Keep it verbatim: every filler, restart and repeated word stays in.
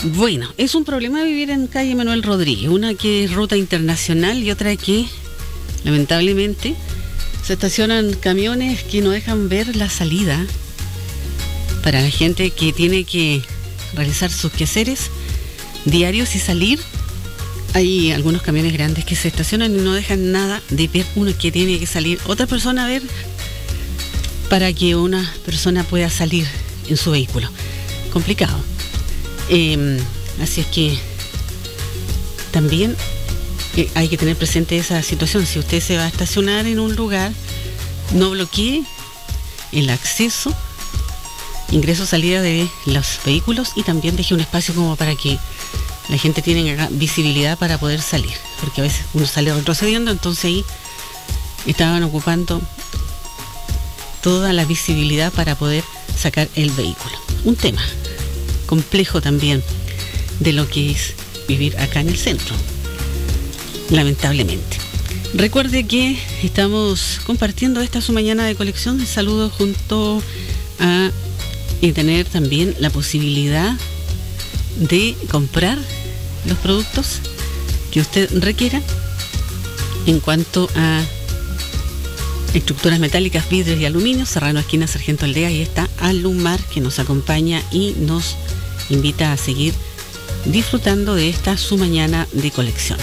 Bueno, es un problema vivir en calle Manuel Rodríguez, una que es ruta internacional y otra que, lamentablemente, se estacionan camiones que no dejan ver la salida para la gente que tiene que realizar sus quehaceres diarios y salir. Hay algunos camiones grandes que se estacionan y no dejan nada de ver uno que tiene que salir, otra persona a ver para que una persona pueda salir en su vehículo. Complicado. Eh, así es que también eh, hay que tener presente esa situación. Si usted se va a estacionar en un lugar, no bloquee el acceso, ingreso, salida de los vehículos y también deje un espacio como para que la gente tenga visibilidad para poder salir, porque a veces uno sale retrocediendo, entonces ahí estaban ocupando toda la visibilidad para poder sacar el vehículo. Un tema complejo también de lo que es vivir acá en el centro, lamentablemente. Recuerde que estamos compartiendo esta su mañana de colección de saludos junto a y tener también la posibilidad de comprar los productos que usted requiera en cuanto a estructuras metálicas, vidrios y aluminio. Serrano, esquina Sargento Aldea, y está Alumar, que nos acompaña y nos invita a seguir disfrutando de esta su mañana de colección.